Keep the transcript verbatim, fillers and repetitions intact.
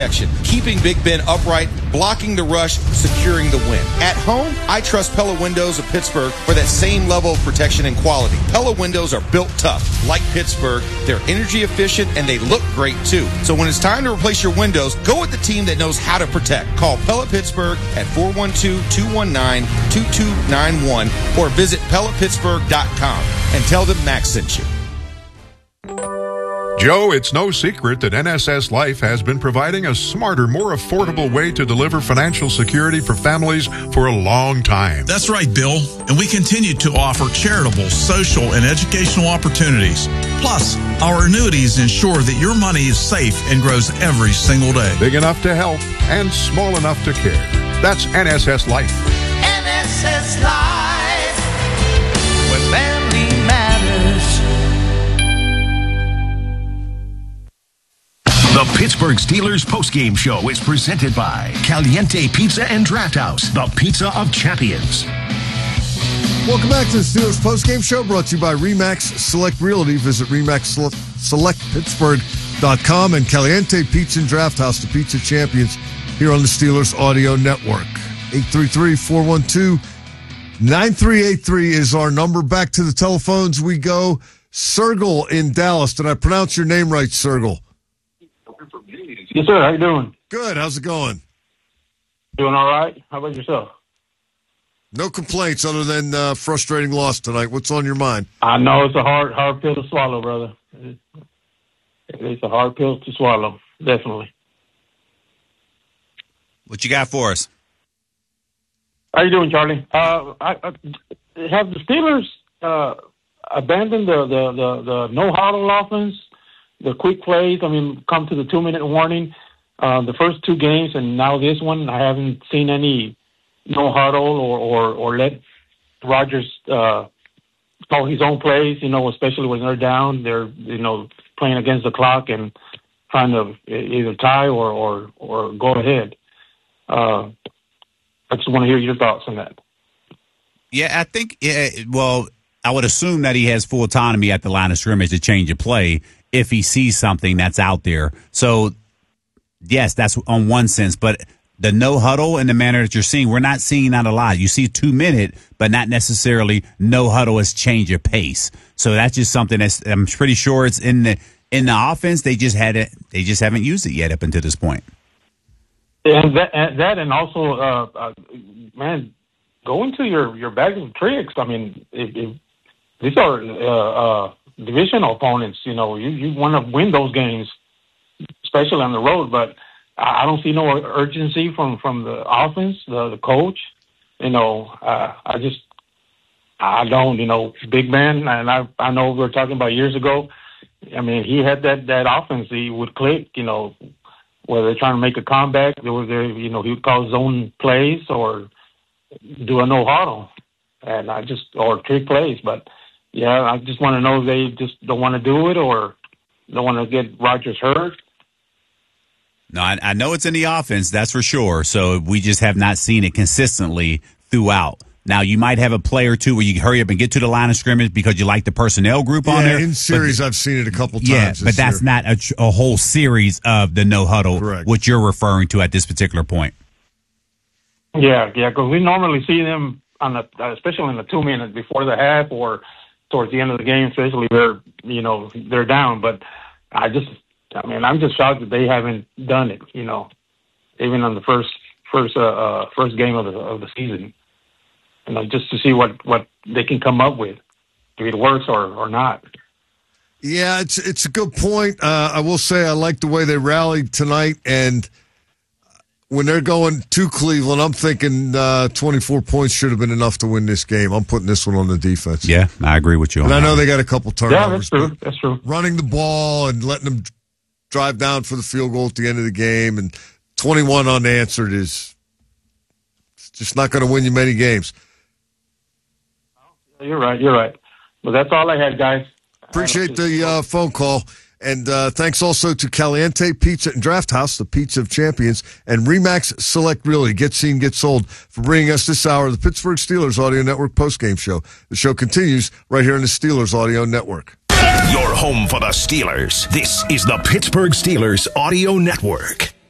keeping Big Ben upright, blocking the rush, securing the win. At home, I trust Pella Windows of Pittsburgh for that same level of protection and quality. Pella Windows are built tough, like Pittsburgh. They're energy efficient and they look great too. So when it's time to replace your windows, go with the team that knows how to protect. Call Pella Pittsburgh at four one two, two one nine, two two nine one or visit Pella Pittsburgh dot com and tell them Max sent you. Joe, it's no secret that N S S Life has been providing a smarter, more affordable way to deliver financial security for families for a long time. That's right, Bill. And we continue to offer charitable, social, and educational opportunities. Plus, our annuities ensure that your money is safe and grows every single day. Big enough to help and small enough to care. That's N S S Life. N S S Life, where family matters. The Pittsburgh Steelers postgame show is presented by Caliente Pizza and Draft House, the pizza of champions. Welcome back to the Steelers postgame show, brought to you by RE/MAX Select Realty. Visit RE/MAX Select Pittsburgh dot com and Caliente Pizza and Draft House, the pizza champions, here on the Steelers Audio Network. eight three three, four one two, nine three eight three is our number. Back to the telephones we go. Sergel in Dallas. Did I pronounce your name right, Sergel? Yes, sir. How you doing? Good. How's it going? Doing all right. How about yourself? No complaints other than uh, frustrating loss tonight. What's on your mind? I know it's a hard, hard pill to swallow, brother. It's a hard pill to swallow, definitely. What you got for us? How you doing, Charlie? Uh, I, I, have the Steelers uh, abandoned the, the, the, the no-huddle offense? The quick plays, I mean, come to the two-minute warning. Uh, the first two games and now this one, I haven't seen any no huddle or, or, or let Rodgers uh, call his own plays, you know, especially when they're down. They're, you know, playing against the clock and trying to either tie or, or, or go ahead. Uh, I just want to hear your thoughts on that. Yeah, I think, yeah, well, I would assume that he has full autonomy at the line of scrimmage to change a play if he sees something that's out there. So, yes, that's on one sense. But the no huddle in the manner that you're seeing, we're not seeing that a lot. You see two minute, but not necessarily no huddle as change of pace. So that's just something that's, I'm pretty sure it's in the in the offense. They just had it. They just haven't used it yet up until this point. And that, and, that, and also, uh, uh, man, go into your your bag of tricks. I mean, if, if these are uh, uh, divisional opponents. You know, you, you want to win those games, especially on the road. But I don't see no urgency from, from the offense, the, the coach. You know, uh, I just, I don't, you know, big man. And I, I know we were talking about years ago. I mean, he had that, that offense. He would click, you know, whether they're trying to make a comeback, there was there, you know, he would call zone plays or do a no huddle. And I just, or trick plays. But yeah, I just want to know if they just don't want to do it or don't want to get Rodgers hurt. No, I, I know it's in the offense, that's for sure. So we just have not seen it consistently throughout. Now, you might have a play or two where you hurry up and get to the line of scrimmage because you like the personnel group yeah, on there. In series, but, I've seen it a couple times. Yeah, but that's year. not a, a whole series of the no huddle, Correct. What you're referring to at this particular point. Yeah, yeah, because we normally see them on the, especially in the two minutes before the half or towards the end of the game, especially they're, you know, they're down. But I just, I mean, I'm just shocked that they haven't done it. You know, even on the first first uh, uh, first game of the of the season. You know, just to see what, what they can come up with, if it works or, or not. Yeah, it's it's a good point. Uh, I will say I like the way they rallied tonight, and when they're going to Cleveland, I'm thinking uh, twenty-four points should have been enough to win this game. I'm putting this one on the defense. Yeah, I agree with you on and that. I know they got a couple turnovers. Yeah, that's true. That's true. Running the ball and letting them drive down for the field goal at the end of the game, and twenty-one unanswered is just not going to win you many games. You're right. You're right. Well, that's all I had, guys. Appreciate the uh, phone call. And uh, thanks also to Caliente Pizza and Draft House, the pizza of champions, and RE/MAX Select Realty, get seen, get sold, for bringing us this hour of the Pittsburgh Steelers Audio Network postgame show. The show continues right here on the Steelers Audio Network. Your home for the Steelers. This is the Pittsburgh Steelers Audio Network.